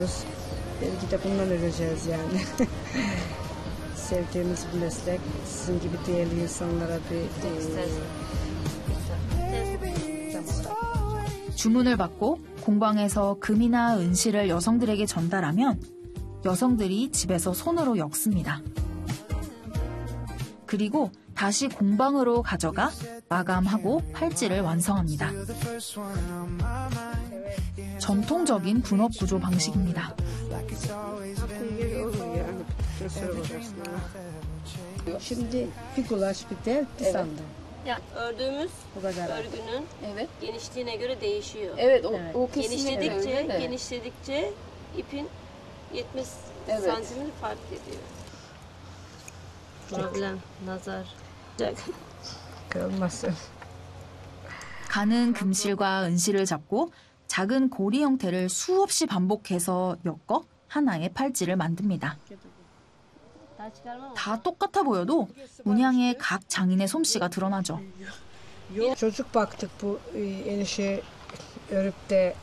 Belki de bundan öleceğiz yani. Sevdiğimiz bir meslek, sizin gibi değerli insanlara bir... 주문을 받고 공방에서 금이나 은실을 여성들에게 전달하면 여성들이 집에서 손으로 엮습니다. 그리고 다시 공방으로 가져가 마감하고 팔찌를 완성합니다. 전통적인 분업 구조 방식입니다. Şimdi bir kulaç biter, bir sandal. Yani ördüğümüz Bu kadar. örgünün genişliğine göre değişiyor. Evet, o kesinlikle Genişledikçe, genişledikçe ipin 70 santimini fark ediyor. Problem, nazar. Kırılmasın. 가는 금실과 은실을 잡고 작은 고리 형태를 수없이 반복해서 엮어 하나의 팔찌를 만듭니다. 다 똑같아 보여도 문양에 각 장인의 솜씨가 드러나죠. Çocuk baktık bu enişe örüp de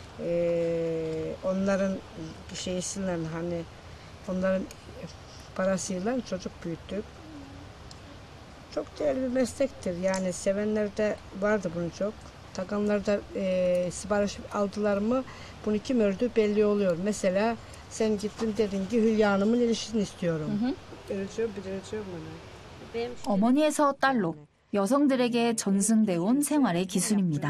onların şeysinden hani onların parasıyla çocuk büyüttük. Çok değerli bir meslektir. Yani sevenler de vardı bunu çok. Takanlar da sipariş aldılar mı bunu kim ördü belli oluyor. Mesela sen gittin dedin ki Hülya Hanım'ın ilişkisini istiyorum. Ölçüyor, bir ölçüyor bunu. 어머니에서 딸로 여성들에게 전승돼 온 생활의 기술입니다.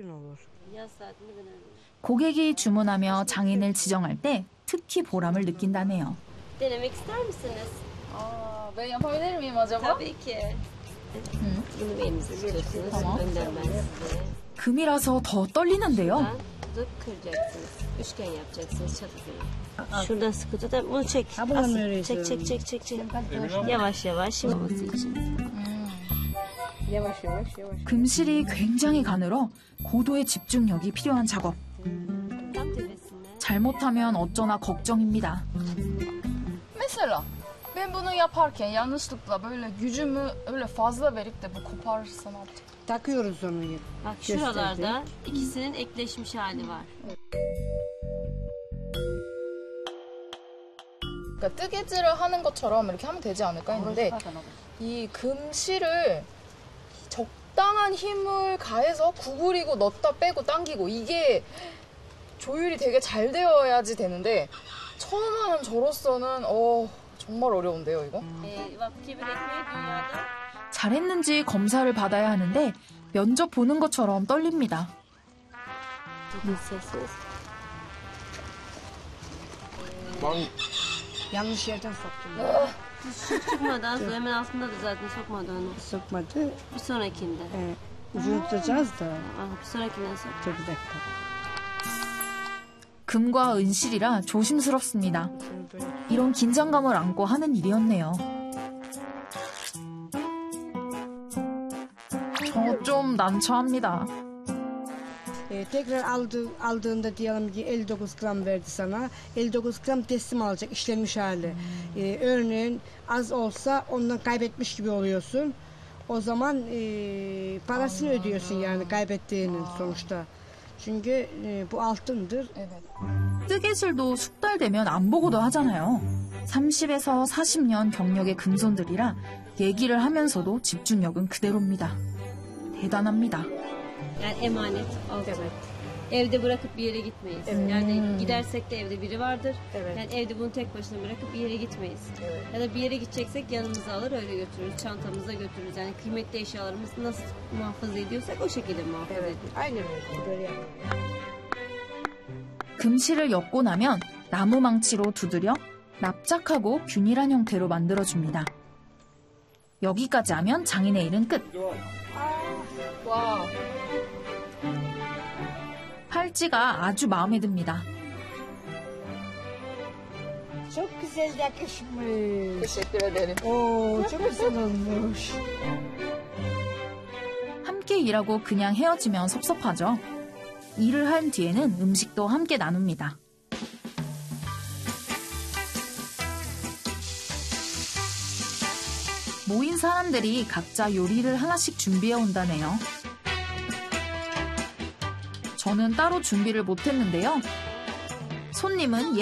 고객이 주문하며 장인을 지정할 때 특히 보람을 느낀다네요. Denemek ister misiniz? Ben yapabilir miyim acaba? Tabii ki. Bunu elinize tutuyorsunuz. Önden ben size. 금이라서 더 떨리는데요. Tutup kıracaksınız. Üçgen yapacaksınız çatıda. Şuradan sıkı tut. Bunu çek. Çek. Yavaş yavaş. Şimdi için. Yavaş. 금실이 굉장히 가늘어 고도의 집중력이 필요한 작업. 잘못하면 어쩌나 걱정입니다. Mesela ben bunu yaparken yanlışlıkla böyle gücümü öyle fazla verip de bu koparırsa ne yapacağım? Takıyoruz onu. Bak şuralarda ikisinin ekleşmiş hali var. 그러니까 뜨개질을 하는 것처럼 이렇게 하면 되지 않을까 했는데 이 금실을 적당한 힘을 가해서 구부리고 넣었다 빼고 당기고 이게 조율이 되게 잘 되어야지 되는데 처음 하는 저로서는 정말 어려운데요, 이거? Vakti ekmeği dünyada 잘했는지 검사를 받아야 하는데 면접 보는 것처럼 떨립니다. sessiz. Yanlış yerden soktum. Çıkmadan sonra hemen altında da zaten sokmadı onu. Sokmadı. Bir sonrakinde. Ucunu tutacağız da. Bir sonrakinden sok. Dur bir dakika. 금과 은실이라 조심스럽습니다. 이런 긴장감을 안고 하는 일이었네요. 저 좀 난처합니다. Tekrar aldığında diyelim ki 59 gram verdi sana. 59 gram teslim alacak işlenmiş hali. Örneğin az olsa ondan kaybetmiş gibi oluyorsun. O zaman parasını ödüyorsun yani kaybettiğinin sonuçta. Çünkü bu altındır. 뜨개질도 숙달되면 안 보고도 하잖아요. 30에서 40년 경력의 금손들이라 얘기를 하면서도 집중력은 그대로입니다. 대단합니다. Yani emanet altın. Evde bırakıp bir yere gitmeyiz. Yani gidersek de evde biri vardır. Yani evde bunu tek başına bırakıp bir yere gitmeyiz. Ya da bir yere gideceksek yanımıza alır öyle götürürüz. Çantamıza götürürüz. Yani kıymetli eşyalarımızı nasıl muhafaza ediyorsak o şekilde muhafaza ediyoruz. Aynen öyle. Böyle yapıyoruz. 금실을 엮고 나면 나무 망치로 두드려 납작하고 균일한 형태로 만들어줍니다. 여기까지 하면 장인의 일은 끝. 와. 팔찌가 아주 마음에 듭니다. Çok güzel yakışmış. Teşekkür ederim. Çok güzel olmuş. 함께 일하고 그냥 헤어지면 섭섭하죠. 일을 한 뒤에는 음식도 함께 나눕니다. 모인 사람들이 각자 요리를 하나씩 준비해 온다네요. 저는 따로 준비를 못했는데요. 손님은